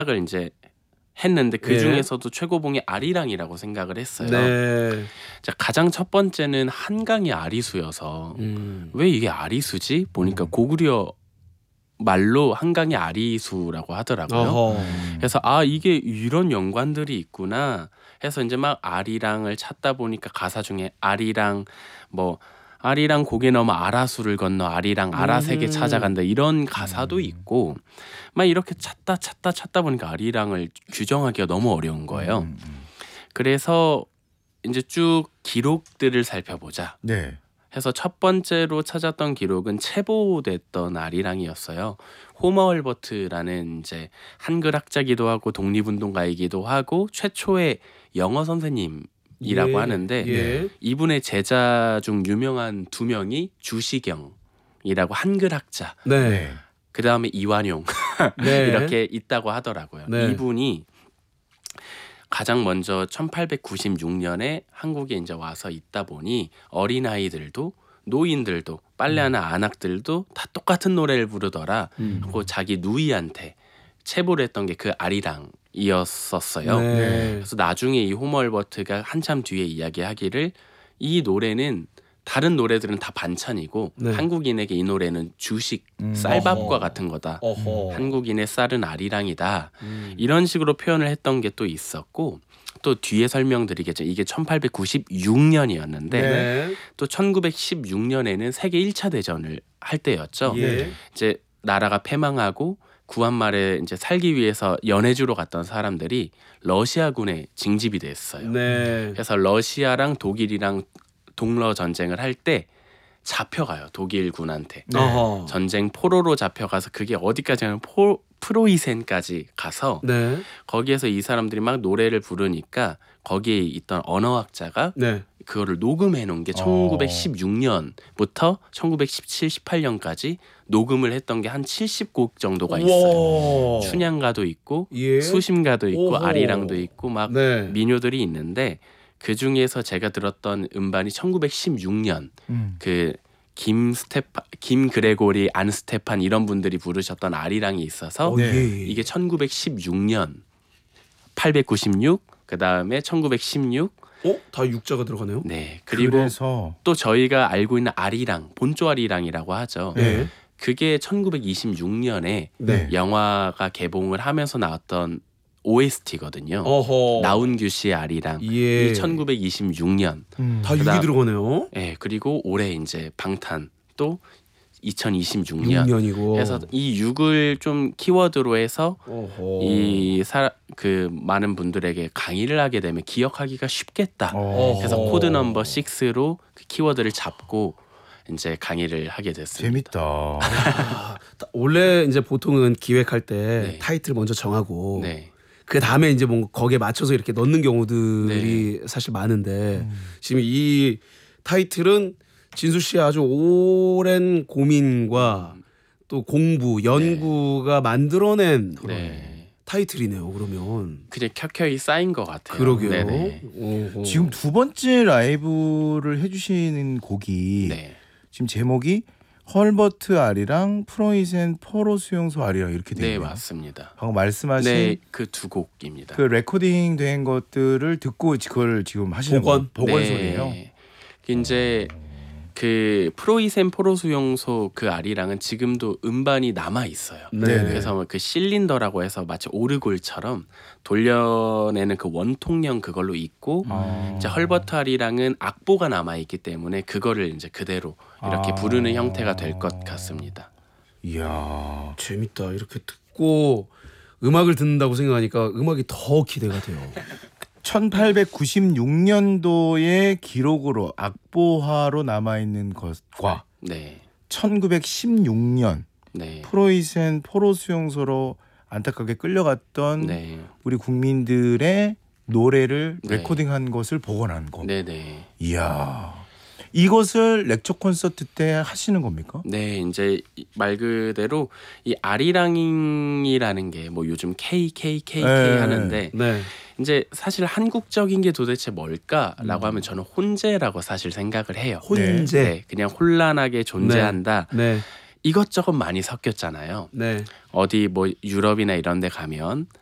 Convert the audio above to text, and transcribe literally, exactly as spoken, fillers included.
을 이제 했는데 그 예. 중에서도 최고봉이 아리랑이라고 생각을 했어요. 네. 자, 가장 첫 번째는 한강이 아리수여서 음. 왜 이게 아리수지? 보니까 음. 고구려 말로 한강이 아리수라고 하더라고요. 어허. 그래서 아 이게 이런 연관들이 있구나 해서 이제 막 아리랑을 찾다 보니까 가사 중에 아리랑 뭐 아리랑 고개 넘어 아라수를 건너 아리랑 아라색에 음. 찾아간다 이런 가사도 음. 있고 막 이렇게 찾다 찾다 찾다 보니까 아리랑을 규정하기가 너무 어려운 거예요. 음, 음. 그래서 이제 쭉 기록들을 살펴보자 네. 해서 첫 번째로 찾았던 기록은 체포됐던 아리랑이었어요. 호머 헐버트라는 이제 한글 학자기도 하고 독립운동가이기도 하고 최초의 영어 선생님이라고 예. 하는데 예. 이분의 제자 중 유명한 두 명이 주시경이라고 한글 학자, 네. 네. 그 다음에 이완용 네. 이렇게 있다고 하더라고요. 네. 이분이 가장 먼저 천팔백구십육 년에 한국에 이제 와서 있다 보니 어린아이들도 노인들도 빨래하는 안악들도 다 똑같은 노래를 부르더라 음. 하고 자기 누이한테 체보를 했던 게 그 아리랑이었었어요. 네. 그래서 나중에 이 호멀버트가 한참 뒤에 이야기하기를 이 노래는 다른 노래들은 다 반찬이고 네. 한국인에게 이 노래는 주식, 음. 쌀밥과 어허. 같은 거다. 어허. 한국인의 쌀은 아리랑이다. 음. 이런 식으로 표현을 했던 게 또 있었고 또 뒤에 설명드리겠죠. 이게 천팔백구십육 년이었는데 네. 또 천구백십육 년에는 세계 일 차 대전을 할 때였죠. 예. 이제 나라가 패망하고 구한말에 이제 살기 위해서 연해주로 갔던 사람들이 러시아군에 징집이 됐어요. 네. 그래서 러시아랑 독일이랑 동러 전쟁을 할 때 잡혀가요. 독일군한테. 어허. 전쟁 포로로 잡혀가서 그게 어디까지냐면 포, 프로이센까지 가서 네. 거기에서 이 사람들이 막 노래를 부르니까 거기에 있던 언어학자가 네. 그거를 녹음해 놓은 게 어. 천구백십육 년부터 천구백십칠, 십팔 년까지 녹음을 했던 게 한 칠십 곡 정도가 있어요. 우와. 춘향가도 있고 예. 수심가도 있고 오호. 아리랑도 있고 막 네. 민요들이 있는데 그 중에서 제가 들었던 음반이 천구백십육 년 음. 그 김 스테파, 김 그레고리, 안 스테판 이런 분들이 부르셨던 아리랑이 있어서 어, 네. 예, 예. 이게 천구백십육 년 팔백구십육 그 다음에 천구백십육 어? 다 육자가 들어가네요. 네 그리고 그래서 또 저희가 알고 있는 아리랑 본조 아리랑이라고 하죠. 네. 그게 천구백이십육 년에 네. 영화가 개봉을 하면서 나왔던 오에스티거든요. 어허. 나운규 씨의 아리랑 예. 이 천구백이십육 년 음. 다 육이 그다음- 들어가네요. 예, 그리고 올해 이제 방탄 또 이천이십육 년 육 년이고. 그래서 이 육을 좀 키워드로 해서 어허. 이 그 많은 분들에게 강의를 하게 되면 기억하기가 쉽겠다. 어. 그래서 어허. 코드 넘버 육으로 그 키워드를 잡고 이제 강의를 하게 됐습니다. 재밌다. 아, 원래 이제 보통은 기획할 때 네. 타이틀 먼저 정하고 네. 그 다음에 이제 뭐 거기에 맞춰서 이렇게 넣는 경우들이 사실 많은데 음. 지금 이 타이틀은 진수 씨의 아주 오랜 고민과 또 공부, 연구가 만들어낸 네. 타이틀이네요. 그러면 그냥 켜켜이 쌓인 것 같아요. 그러게요. 네네. 오호. 지금 두 번째 라이브를 해주시는 곡이 네. 지금 제목이 헐버트 아리랑 프로이센 포로 수용소 아리랑 이렇게 네, 되네요. 맞습니다. 방금 말씀하신 네, 그 두 곡입니다. 그 레코딩 된 것들을 듣고 그걸 지금 하시는 복원? 거 복원 네. 소리예요. 그 이제 그 프로이센 포로 수용소 그 아리랑은 지금도 음반이 남아 있어요. 네. 그래서 그 실린더라고 해서 마치 오르골처럼 돌려내는 그 원통형 그걸로 있고 아. 이제 헐버트 아리랑은 악보가 남아 있기 때문에 그거를 이제 그대로 이렇게 아. 부르는 형태가 될 것 같습니다. 이야. 재밌다. 이렇게 듣고 음악을 듣는다고 생각하니까 음악이 더 기대가 돼요. 천팔백구십육 년도의 기록으로 악보화로 남아 있는 것과 네, 천구백십육 년 네, 프로이센 포로 수용소로 안타깝게 끌려갔던 네, 우리 국민들의 노래를 네. 레코딩한 것을 복원한 거. 네, 네. 이야. 이것을 렉처 콘서트 때 하시는 겁니까? 네, 이제 이- 말 그대로 이 아리랑이라는 게 뭐 요즘 케이케이케이케이 네. 하는데 네. 이제 사실 한국적인 게 도대체 뭘까라고 하면 저는 혼재라고 사실 생각을 해요. 혼재. 네, 그냥 혼란하게 존재한다. 네. 이것저것 많이 섞였잖아요. 네. 어디 뭐 유럽이나 이런 데 가면